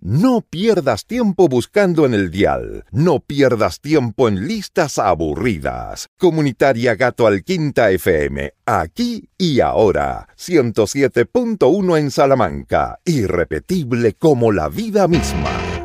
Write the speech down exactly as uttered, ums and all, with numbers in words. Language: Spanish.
No pierdas tiempo buscando en el dial. No pierdas tiempo en listas aburridas. Comunitaria Gato Alquinta F M. Aquí y ahora. ciento siete punto uno en Salamanca. Irrepetible como la vida misma.